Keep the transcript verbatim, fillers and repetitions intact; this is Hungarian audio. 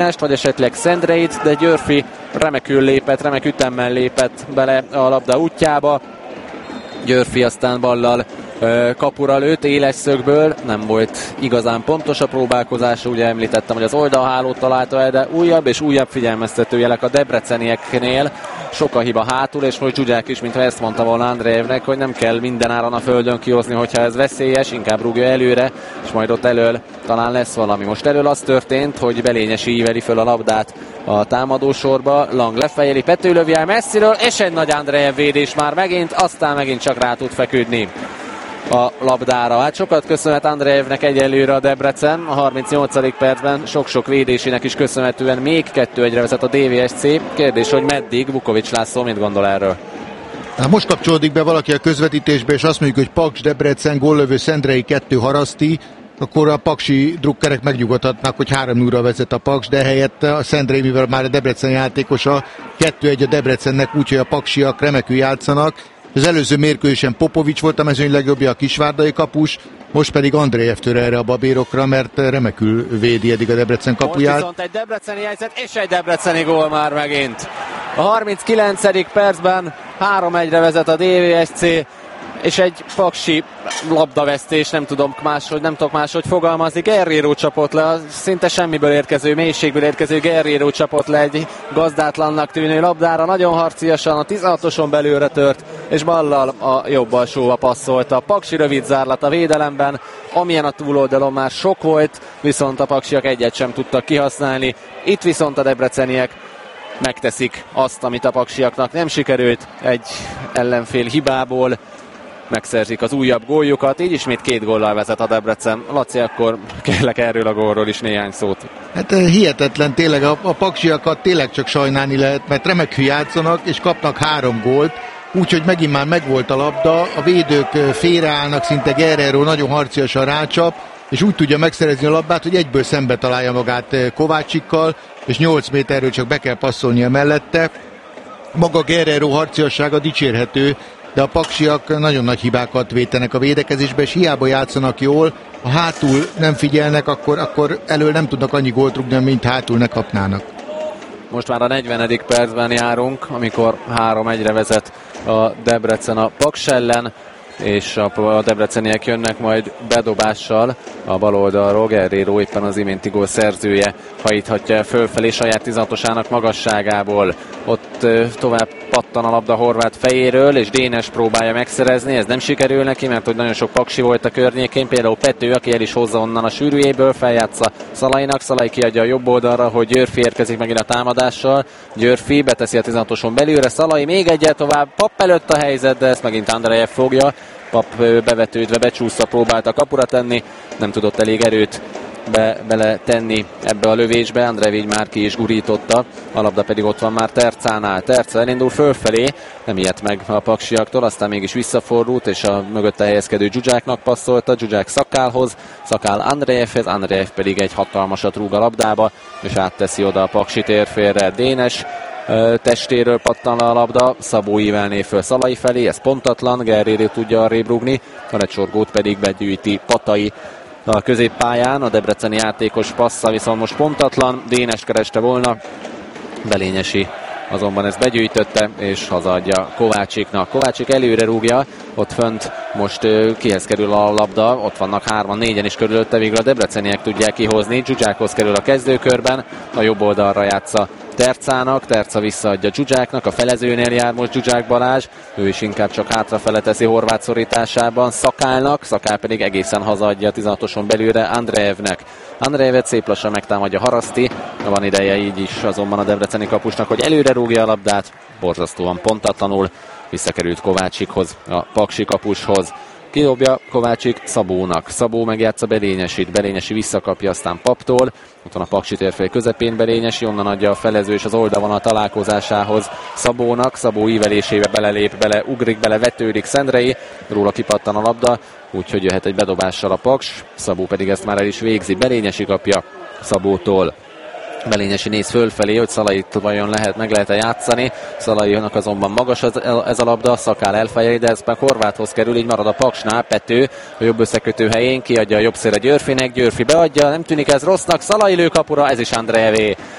vagy esetleg Szendreit, de Györfi remekül lépett, remek ütemmel lépett bele a labda útjába. Györfi aztán ballal kapura lőtt, éles szögből, nem volt igazán pontos a próbálkozása, ugye említettem, hogy az oldalhálót találta el, de újabb és újabb figyelmeztető jelek a debrecenieknél, sok a hiba hátul, és most Zsuzsák is, mintha ezt mondta volna Andrejevnek, hogy nem kell mindenáron a földön kihozni, hogyha ez veszélyes, inkább rúgja előre, és majd ott elől talán lesz valami. Most elől az történt, hogy Belényesi íveli föl a labdát a támadósorba, Lang lefejeli, Pető lövi el messziről, és egy nagy Andrejev védés már megint, aztán megint csak rá tud feküdni a labdára. Hát sokat köszönhet Andrejevnek egyelőre a Debrecen, a harmincnyolcadik percben sok-sok védésének is köszönhetően még kettő egyre vezet a dé vé es cé. Kérdés, hogy meddig? Vukovics László mit gondol erről? Hát most kapcsolódik be valaki a közvetítésbe, és azt mondjuk, hogy Paks Debrecen, góllövő Szendrei kettő Haraszti, akkor a paksi drukkerek megnyugodhatnak, hogy három nullra vezet a Paks, de helyett a Szendrei, mivel már a Debrecen játékosa, kettő egy a Debrecennek, úgyhogy a paksiak remekül játszanak. Az előző mérkőzésen Popovics volt a mezőny legjobbja, a kisvárdai kapus, most pedig Andrejev tör erre a babérokra, mert remekül védi eddig a Debrecen kapuját. Most viszont egy debreceni helyzet, és egy debreceni gól már megint. A harminckilencedik percben három egyre vezet a dé vé es cé, és egy paksi labdavesztés, nem tudom máshogy, nem tudok máshogy fogalmazni. Guerrero csapott le, szinte semmiből érkező, mélységből érkező Guerrero csapott le egy gazdátlannak tűnő labdára, nagyon harciasan a tizenhatoson belőle tört, és ballal a jobb alsóba passzolta. A paksi rövid zárlat a védelemben, amilyen a túloldalon már sok volt, viszont a paksiak egyet sem tudtak kihasználni. Itt viszont a debreceniek megteszik azt, amit a paksiaknak nem sikerült, egy ellenfél hibából megszerzik az újabb góljukat, így ismét két góllal vezet a Debrecen. Laci, akkor kérlek erről a gólról is néhány szót. Hát hihetetlen, tényleg a, a paksiakat tényleg csak sajnálni lehet, mert remekül játszanak, és kapnak három gólt, úgyhogy megint már megvolt a labda, a védők félreállnak, szinte Guerrero nagyon harciasan rácsap, és úgy tudja megszerezni a labdát, hogy egyből szembe találja magát Kovácsikkal, és nyolc méterről csak be kell passzolnia mellette. Maga Guerrero harciassága dicsérhető, de a paksiak nagyon nagy hibákat vétenek a védekezésbe, és hiába játszanak jól, ha hátul nem figyelnek, akkor, akkor elől nem tudnak annyi gólt rúgni, mint hátul ne kapnának. Most már a negyvenedik percben járunk, amikor három egyre vezet a Debrecen a Paks ellen, és a debreceniek jönnek majd bedobással a bal oldalról. Guerrero éppen az iménti gól szerzője hajíthatja fölfelé saját tizenhatosának magasságából. Ott tovább pattan a labda Horváth fejéről, és Dénes próbálja megszerezni, ez nem sikerül neki, mert hogy nagyon sok paksi volt a környékén, például Pető, aki el is hozza onnan a sűrűjéből, feljátsza Szalainak, Szalai kiadja a jobb oldalra, hogy Györfi érkezik megint a támadással, Györfi beteszi a tizenhatoson belőle, Szalai még egyet tovább, Papp előtt a helyzet, de ezt megint Andrejev fogja. Papp bevetődve, becsúszva próbálta kapura tenni, nem tudott elég erőt be, bele tenni ebbe a lövésbe, Andrej így már ki is gurította, a labda pedig ott van már Tercánál. Terca elindul fölfelé, nem ijedt meg a paksiaktól, aztán mégis visszafordult, és a mögötte helyezkedő Zsuzsáknak passzolta, Zsuzsák Szakálhoz, Szakál Andrejevhez, Andrejev pedig egy hatalmasat rúg a labdába, és átteszi oda a paksi térfélre. Dénes testéről pattan a labda, Szabó ívelné föl Szalai felé, ez pontatlan, Guerrero tudja arrébb rúgni, a lecsorgót pedig begyűjti Patai a középpályán, a debreceni játékos passza viszont most pontatlan, Dénest kereste volna, Belényesi azonban ezt begyűjtötte, és hazaadja Kovácsiknak. Kovácsik előre rúgja, ott fönt most uh, kihez kerül a labda, ott vannak hárman, négyen is körülötte, végül a debreceniek tudják kihozni, Zsuzsákhoz kerül a kezdőkörben, a jobb oldalra játsza Tercának, Terca visszaadja Zsuzsáknak, a felezőnél jár most Zsuzsák Balázs, ő is inkább csak hátrafele teszi Horváth szorításában Szakálnak, Szakál pedig egészen hazaadja a tizenhatoson belőle Andrejevnek. Andrejevet szép lassan megtámadja Haraszti, van ideje így is azonban a debreceni kapusnak, hogy előre rúgja a labdát, borzasztóan pontatlanul visszakerült Kovácsikhoz, a paksi kapushoz. Kidobja Kovácsik Szabónak. Szabó megjátsza Belényesit. Belényesi visszakapja aztán Paptól. Ott van a paksi térfél közepén Belényesi, onnan adja a felező és az oldalvonal találkozásához Szabónak. Szabó ívelésébe belelép, bele ugrik, bele vetődik Szendrei. Róla kipattan a labda, úgyhogy jöhet egy bedobással a Paks. Szabó pedig ezt már el is végzi. Belényesi kapja Szabótól. Belényesi néz fölfelé, hogy Szalait vajon lehet, meg lehet-e játszani. Szalainak azonban magas ez, ez a labda, Szakál elfejeli, de ez meg Horváthoz kerül, így marad a Paksnál. Pető a jobb összekötő helyén, kiadja a jobb szélre Györfinek, Györfi beadja, nem tűnik ez rossznak, Szalai lő kapura, ez is Andreevé.